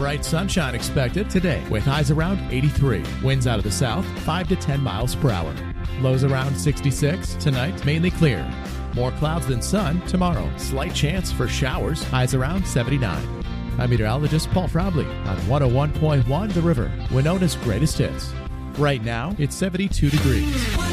bright sunshine expected today with highs around 83. Winds out of the south 5 to 10 miles per hour. Lows around 66. Tonight, mainly clear. More clouds than sun tomorrow. Slight chance for showers. Highs around 79. I'm meteorologist Paul Frobley on 101.1 The River, Winona's greatest hits. Right now, it's 72 degrees.